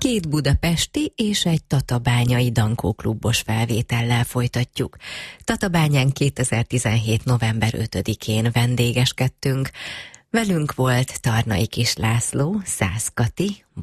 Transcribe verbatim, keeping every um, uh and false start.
Két budapesti és egy tatabányai dankóklubos felvétellel folytatjuk. Tatabányán kétezer-tizenhét. november ötödikén vendégeskedtünk. Velünk volt Tarnai Kis László, Szász Kati,